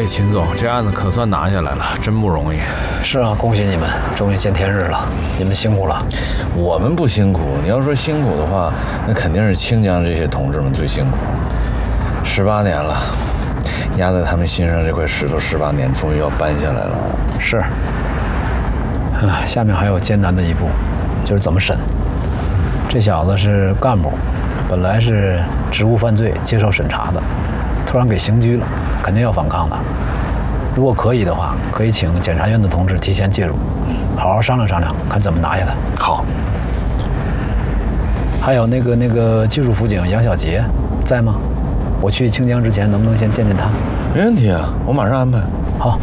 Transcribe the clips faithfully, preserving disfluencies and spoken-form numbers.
哎，秦总，这案子可算拿下来了，真不容易。 是啊，恭喜你们，终于见天日了，你们辛苦了。 我们不辛苦，你要说辛苦的话，那肯定是清江这些同志们最辛苦。十八年了，压在他们心上这块石头，十八年终于要搬下来了。 是。啊，下面还有艰难的一步，就是怎么审。这小子是干部，本来是职务犯罪接受审查的，突然给刑拘了，肯定要反抗的。如果可以的话，可以请检察院的同志提前介入，好好商量商量，看怎么拿下他。 好。 还有那个那个技术辅警杨小杰在吗？我去清江之前，能不能先见见他？ 没问题啊，我马上安排。 好。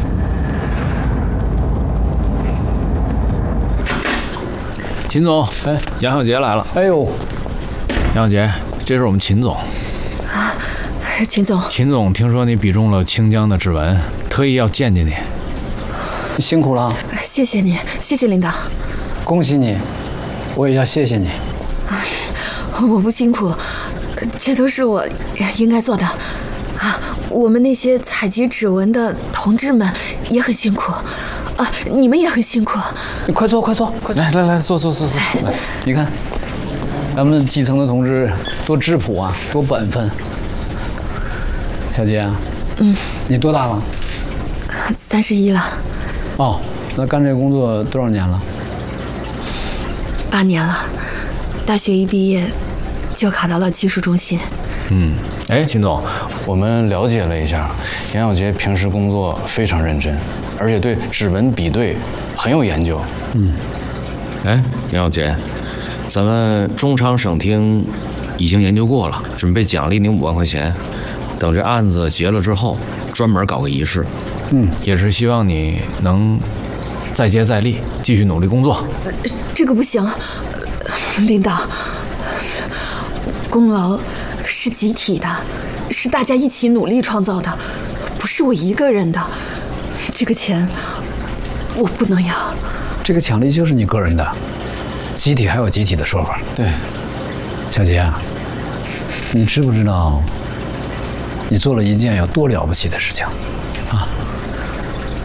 秦总， 哎， 杨小杰来了。 哎呦， 杨小杰，这是我们秦总。 啊，秦总。 秦总，听说你比中了清江的指纹，特意要见见你。 辛苦了。 谢谢你，谢谢领导。 恭喜你，我也要谢谢你。 我不辛苦，这都是我应该做的。啊，我们那些采集指纹的同志们也很辛苦，啊，你们也很辛苦。 你快坐，快坐，快坐！ 来来来，坐坐坐坐。来， 你看，咱们基层的同志多质朴啊，多本分。小杰啊， 嗯， 你多大了？ 三十一了。 哦，那干这个工作多少年了？ 八年了，大学一毕业就考到了技术中心。 嗯，哎，秦总， 我们了解了一下，杨小杰平时工作非常认真，而且对指纹比对很有研究。 嗯， 哎，杨小杰，咱们中昌省厅已经研究过了，准备奖励您五万块钱。等这案子结了之后，专门搞个仪式。 嗯，也是希望你能再接再厉，继续努力工作。 这个不行，领导，功劳是集体的，是大家一起努力创造的，不是我一个人的。这个钱我不能要。 这个奖励就是你个人的，集体还有集体的说法。 对， 小杰啊，你知不知道你做了一件有多了不起的事情啊？ 我，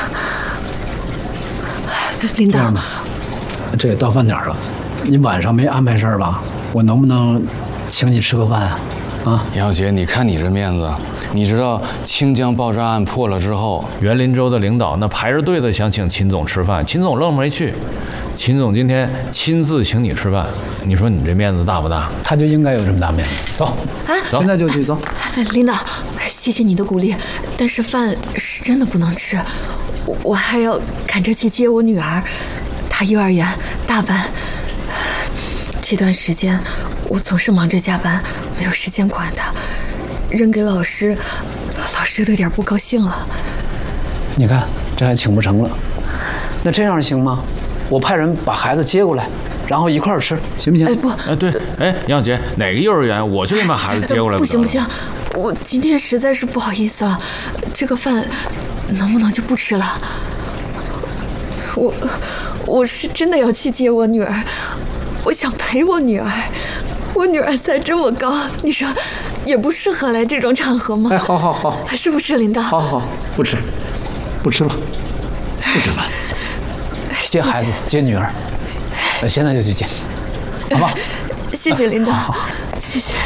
领导， 这也到饭点了，你晚上没安排事儿吧？我能不能请你吃个饭啊？啊， 杨小杰，你看你这面子，你知道清江爆炸案破了之后， 园林州的领导那排着队的想请秦总吃饭，秦总愣没去。秦总今天亲自请你吃饭，你说你这面子大不大？ 他就应该有这么大面子。走， 啊， 走，现在就去走。 领导，谢谢你的鼓励，但是饭是真的不能吃，我我还要赶着去接我女儿，她幼儿园大班。这段时间我总是忙着加班，没有时间管她，扔给老师，老师都有点不高兴了。 你看，这还请不成了，那这样行吗？我派人把孩子接过来，然后一块儿吃，行不行？ 哎不， 哎对，哎杨小杰，哪个幼儿园我去给你把孩子接过来。 不行不行，我今天实在是不好意思了，这个饭能不能就不吃了？我我是真的要去接我女儿，我想陪我女儿，我女儿才这么高，你说也不适合来这种场合吗？ 哎，好好好， 是不是领导？ 好好，不吃，不吃了，不吃饭。接孩子，接女儿，呃，现在就去接，好不好？ 谢谢领导， 好好谢谢。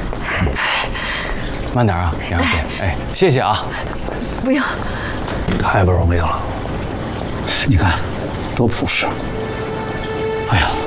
慢点啊，杨小杰，哎，谢谢啊。 不用， 太不容易了，你看，多朴实。哎呀。